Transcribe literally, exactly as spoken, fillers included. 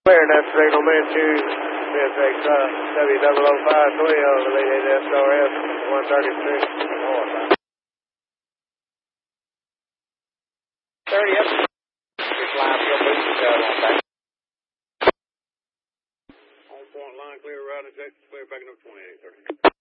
Clear, that's signal man two, C S X uh, W zero zero five twelve, related S R S one thirty-six north. thirty up. Just line field boost shut on back. On point line clear, right, clear back up twenty-eight thirty.